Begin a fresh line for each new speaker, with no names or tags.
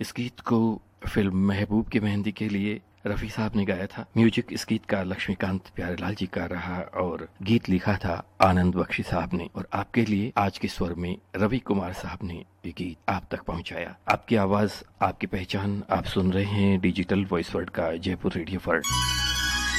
इस गीत को फिल्म महबूब की मेहंदी के लिए रफ़ी साहब ने गाया था। म्यूजिक इस गीत का लक्ष्मीकांत प्यारेलाल जी का रहा और गीत लिखा था आनंद बख्शी साहब ने। और आपके लिए आज के स्वर में रवि कुमार साहब ने ये गीत आप तक पहुंचाया। आपकी आवाज, आपकी पहचान, आप सुन रहे हैं डिजिटल वॉइस वर्ल्ड का जयपुर रेडियो वर्ल्ड।